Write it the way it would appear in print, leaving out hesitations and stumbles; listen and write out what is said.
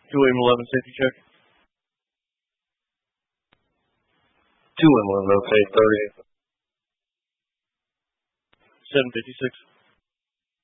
2 M11 safety check. 2 M11, okay, 30. 756.